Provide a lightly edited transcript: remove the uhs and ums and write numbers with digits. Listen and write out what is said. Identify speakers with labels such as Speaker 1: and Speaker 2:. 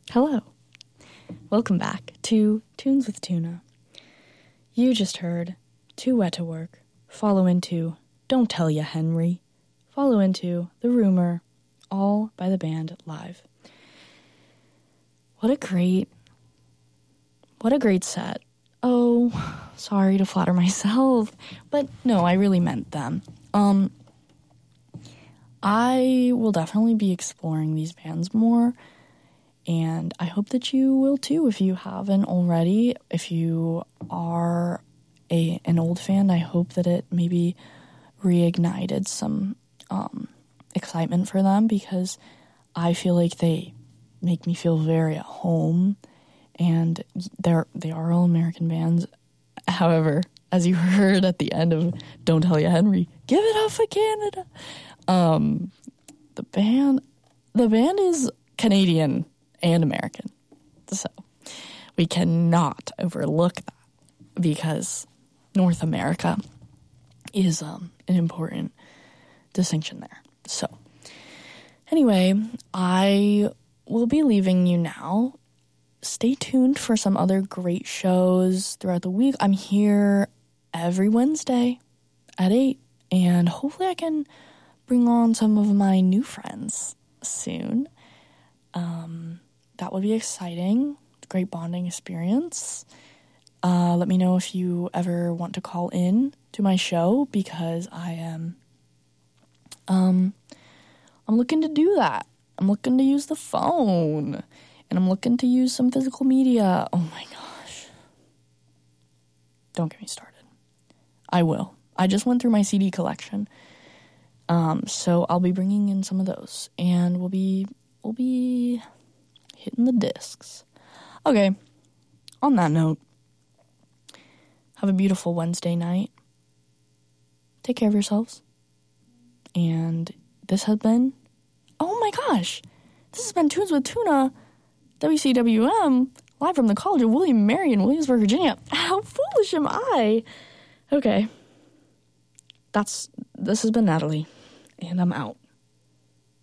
Speaker 1: Hello. Welcome back to Tunes with Tuna. You just heard Too Wet to Work, follow into Don't Tell Ya Henry, follow into The Rumor, all by the band Live. What a great set. Oh, sorry to flatter myself, but no, I really meant them. I will definitely be exploring these bands more, and I hope that you will too if you haven't already. If you are an old fan, I hope that it maybe reignited some excitement for them, because I feel like they make me feel very at home, and they are all American bands. However, as you heard at the end of Don't Tell Ya Henry, give it up for Canada. The band is Canadian and American, so we cannot overlook that, because North America is an important distinction there. So anyway, I will be leaving you now. Stay tuned for some other great shows throughout the week. I'm here every Wednesday at 8, and hopefully I can bring on some of my new friends soon. That would be exciting. Great bonding experience. Let me know if you ever want to call in to my show, because I am I'm looking to do that. I'm looking to use the phone, and I'm looking to use some physical media. Oh my gosh. Don't get me started. I will. I just went through my CD collection. So I'll be bringing in some of those, and we'll be hitting the discs. Okay. On that note, have a beautiful Wednesday night. Take care of yourselves. And this has been, oh my gosh, this has been Tunes with Tuna, WCWM, live from the College of William and Mary in Williamsburg, Virginia. How foolish am I? Okay. This has been Natalie, and I'm out.